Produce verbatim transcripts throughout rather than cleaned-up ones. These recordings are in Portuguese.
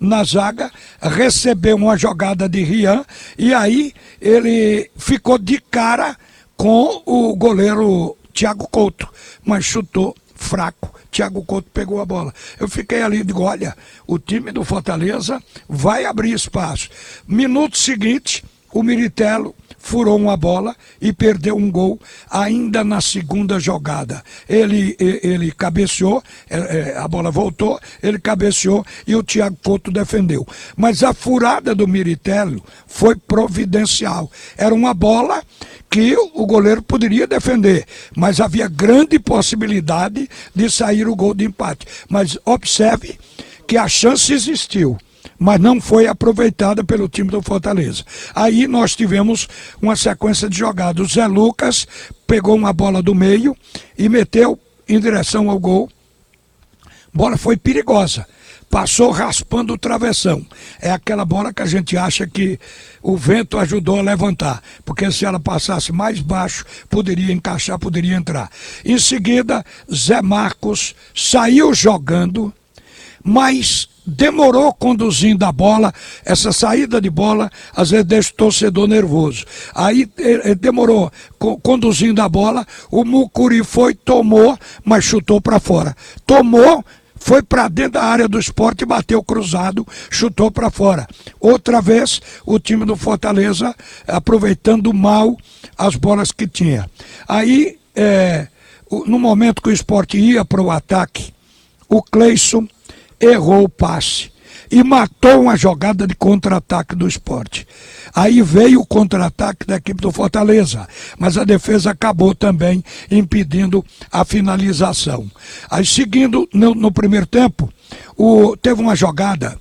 na zaga, recebeu uma jogada de Rian e aí ele ficou de cara com o goleiro Thiago Couto, mas chutou fraco. Thiago Couto pegou a bola. Eu fiquei ali e digo, olha, o time do Fortaleza vai abrir espaço. Minuto seguinte, o Miritello furou uma bola e perdeu um gol ainda na segunda jogada. Ele, ele cabeceou, a bola voltou, ele cabeceou e o Thiago Couto defendeu. Mas a furada do Miritello foi providencial. Era uma bola que o goleiro poderia defender, mas havia grande possibilidade de sair o gol de empate. Mas observe que a chance existiu, mas não foi aproveitada pelo time do Fortaleza. Aí nós tivemos uma sequência de jogadas. O Zé Lucas pegou uma bola do meio e meteu em direção ao gol. A bola foi perigosa. Passou raspando o travessão. É aquela bola que a gente acha que o vento ajudou a levantar, porque se ela passasse mais baixo, poderia encaixar, poderia entrar. Em seguida, Zé Marcos saiu jogando, mas demorou conduzindo a bola. Essa saída de bola às vezes deixa o torcedor nervoso. Aí ele demorou conduzindo a bola, o Mucuri foi, tomou, mas chutou para fora. Tomou, foi para dentro da área do Sport, bateu cruzado, chutou para fora. Outra vez, o time do Fortaleza aproveitando mal as bolas que tinha. Aí, é, no momento que o Sport ia para o ataque, o Cleison errou o passe e matou uma jogada de contra-ataque do Sport. Aí veio o contra-ataque da equipe do Fortaleza, mas a defesa acabou também impedindo a finalização. Aí seguindo no, no primeiro tempo, o, teve uma jogada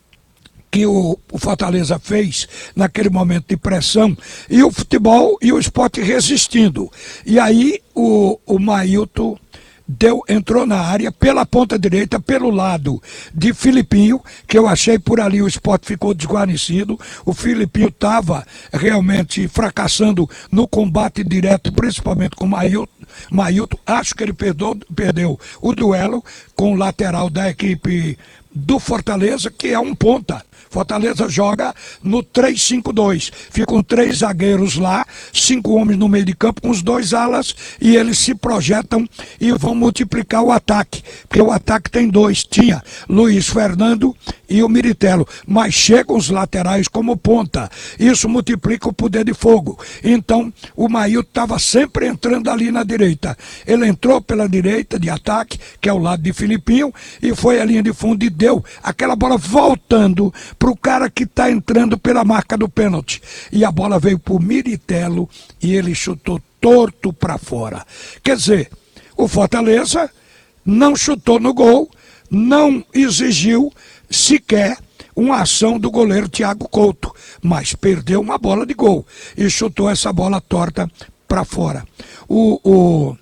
que o, o Fortaleza fez naquele momento de pressão e o futebol e o Sport resistindo. E aí o, o Mailton Deu, entrou na área pela ponta direita, pelo lado de Filipinho, que eu achei por ali o Sport ficou desguarnecido. O Filipinho estava realmente fracassando no combate direto, principalmente com o Mailton. Mailton, acho que ele perdeu, perdeu o duelo com o lateral da equipe do Fortaleza, que é um ponta. Fortaleza joga no três cinco dois. Ficam três zagueiros lá, cinco homens no meio de campo com os dois alas e eles se projetam e vão multiplicar o ataque. Porque o ataque tem dois. Tinha Luiz Fernando e o Miritello. Mas chegam os laterais como ponta. Isso multiplica o poder de fogo. Então o Mailton estava sempre entrando ali na direita. Ele entrou pela direita de ataque, que é o lado de Filipinho, e foi a linha de fundo e deu aquela bola voltando para o cara que está entrando pela marca do pênalti. E a bola veio para o Miritello e ele chutou torto para fora. Quer dizer, o Fortaleza não chutou no gol, não exigiu sequer uma ação do goleiro Thiago Couto, mas perdeu uma bola de gol e chutou essa bola torta para fora. O, o,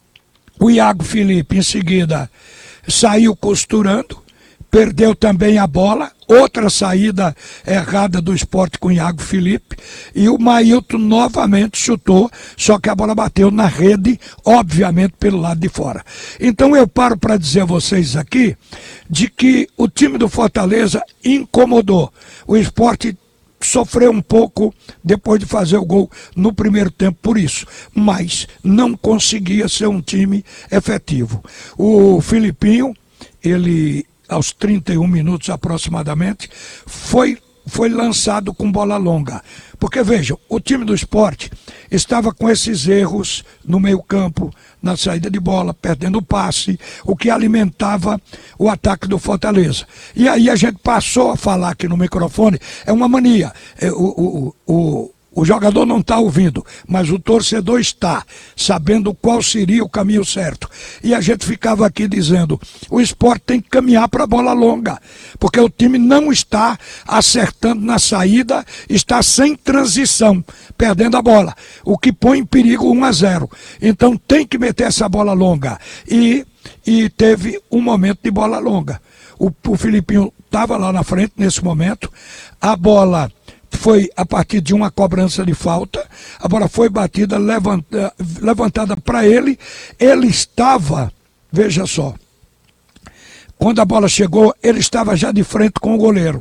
o Iago Felipe, em seguida, saiu costurando, perdeu também a bola, outra saída errada do Sport com o Iago Felipe, e o Mailton novamente chutou, só que a bola bateu na rede, obviamente pelo lado de fora. Então eu paro para dizer a vocês aqui, de que o time do Fortaleza incomodou. O Sport sofreu um pouco depois de fazer o gol no primeiro tempo por isso, mas não conseguia ser um time efetivo. O Filipinho, ele aos trinta e um minutos aproximadamente, foi, foi lançado com bola longa. Porque vejam, o time do Sport estava com esses erros no meio campo, na saída de bola, perdendo o passe, o que alimentava o ataque do Fortaleza. E aí a gente passou a falar aqui no microfone, é uma mania, é, o, o, o, o jogador não está ouvindo, mas o torcedor está, sabendo qual seria o caminho certo. E a gente ficava aqui dizendo, o Sport tem que caminhar para a bola longa, porque o time não está acertando na saída, está sem transição, perdendo a bola, o que põe em perigo um a zero. Então tem que meter essa bola longa. E, e teve um momento de bola longa. O, o Filipinho estava lá na frente nesse momento, a bola foi a partir de uma cobrança de falta, a bola foi batida, levanta, levantada para ele, ele estava, veja só, Quando a bola chegou, ele estava já de frente com o goleiro.